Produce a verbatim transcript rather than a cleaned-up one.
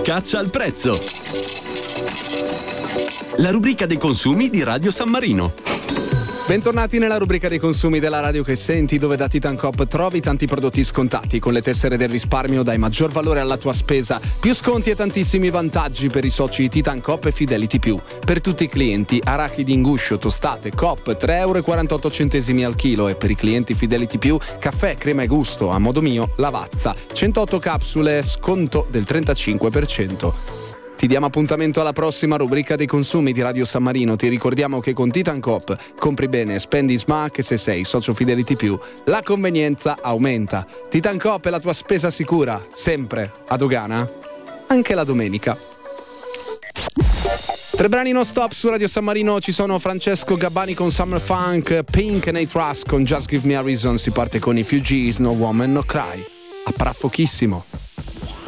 Caccia al prezzo. La rubrica dei consumi di Radio San Marino. Bentornati nella rubrica dei consumi della radio che senti, dove da Titan Coop trovi tanti prodotti scontati. Con le tessere del risparmio dai maggior valore alla tua spesa, più sconti e tantissimi vantaggi per i soci Titan Coop e Fidelity Più. Per tutti i clienti, arachidi in guscio, tostate, Coop tre virgola quarantotto euro al chilo, e per i clienti Fidelity Più, caffè, crema e gusto, a modo mio, Lavazza, centootto capsule, sconto del trentacinque per cento. Ti diamo appuntamento alla prossima rubrica dei consumi di Radio San Marino. Ti ricordiamo che con Titan Coop compri bene, spendi smack, e se sei socio Fidelity Più la convenienza aumenta. Titan Coop è la tua spesa sicura, sempre a dogana, anche la domenica. Tre brani non stop su Radio San Marino. Ci sono Francesco Gabbani con Summer Funk, Pink e Nate Russ con Just Give Me a Reason. Si parte con i Fugees, No Woman No Cry. A fra pochissimo.